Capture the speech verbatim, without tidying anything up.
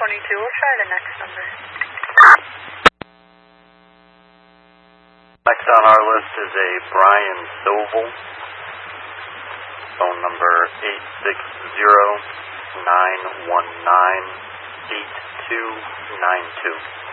twenty-two. We'll try the next number. Next on our list is a Brian Stovall. Phone number eight six zero, nine one nine, eight two nine two.